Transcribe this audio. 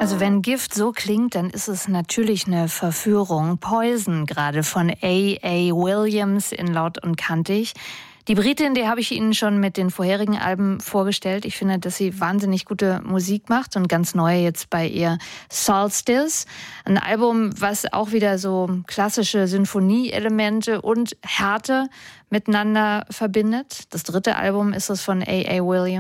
Also wenn Gift so klingt, dann ist es natürlich eine Verführung. Poison gerade von A.A. Williams in Laut und Kantig. Die Britin, die habe ich Ihnen schon mit den vorherigen Alben vorgestellt. Ich finde, dass sie wahnsinnig gute Musik macht und ganz neu jetzt bei ihr Solstice. Ein Album, was auch wieder so klassische Sinfonieelemente und Härte miteinander verbindet. Das dritte Album ist es von A.A. Williams.